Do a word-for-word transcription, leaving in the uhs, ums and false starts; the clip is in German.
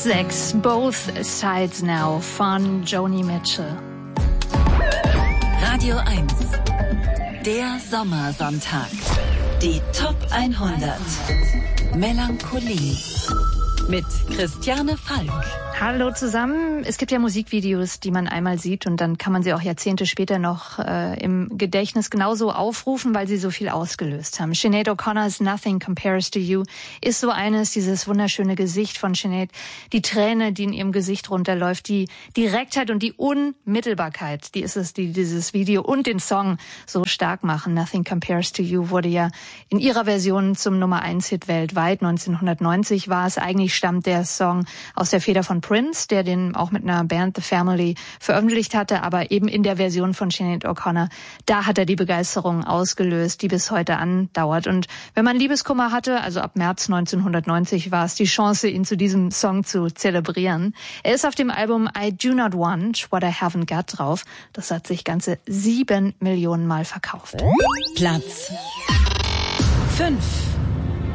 Platz sechs, Both Sides Now von Joni Mitchell. Radio eins, der Sommersonntag. Die Top hundert. Melancholie mit Christiane Falk. Hallo zusammen. Es gibt ja Musikvideos, die man einmal sieht und dann kann man sie auch Jahrzehnte später noch äh, im Gedächtnis genauso aufrufen, weil sie so viel ausgelöst haben. Sinead O'Connor's Nothing Compares to You ist so eines, dieses wunderschöne Gesicht von Sinead, die Träne, die in ihrem Gesicht runterläuft, die Direktheit und die Unmittelbarkeit, die ist es, die dieses Video und den Song so stark machen. Nothing Compares to You wurde ja in ihrer Version zum Nummer eins Hit weltweit. neunzehnhundertneunzig war es. Eigentlich stammt der Song aus der Feder von Prince, der den auch mit einer Band The Family veröffentlicht hatte, aber eben in der Version von Sinead O'Connor, da hat er die Begeisterung ausgelöst, die bis heute andauert. Und wenn man Liebeskummer hatte, also ab März neunzehnhundertneunzig, war es die Chance, ihn zu diesem Song zu zelebrieren. Er ist auf dem Album I Do Not Want What I Haven't Got drauf. Das hat sich ganze sieben Millionen Mal verkauft. Platz fünf.